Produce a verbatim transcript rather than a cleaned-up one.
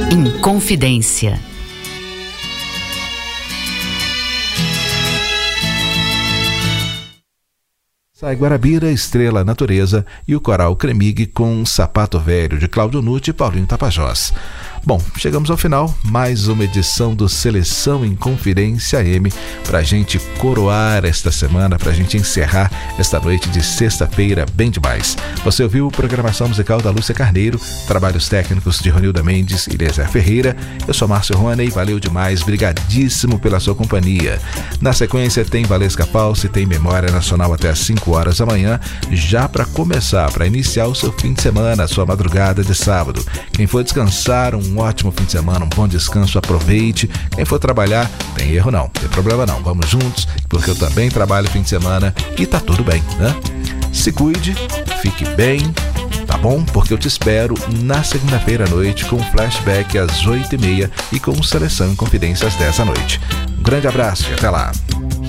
Inconfidência. Sai Guarabira, Estrela Natureza e o Coral Cremig com Sapato Velho, de Cláudio Nutti e Paulinho Tapajós. Bom, chegamos ao final, mais uma edição do Seleção em Confidência M, pra gente coroar esta semana, pra gente encerrar esta noite de sexta-feira bem demais. Você ouviu a programação musical da Lúcia Carneiro, trabalhos técnicos de Ronilda Mendes e Eliezer Ferreira. Eu sou Márcio Roney, valeu demais, brigadíssimo pela sua companhia. Na sequência tem Valesca Palce, tem Memória Nacional até às cinco horas da manhã, já para começar, para iniciar o seu fim de semana, a sua madrugada de sábado. Quem for descansar, um ótimo fim de semana, um bom descanso, aproveite. Quem for trabalhar, tem erro não, tem problema não, vamos juntos, porque eu também trabalho fim de semana e tá tudo bem, né? Se cuide, fique bem, tá bom? Porque eu te espero na segunda-feira à noite com flashback às oito e meia e com Seleção em Confidência às dez da noite. Um grande abraço e até lá!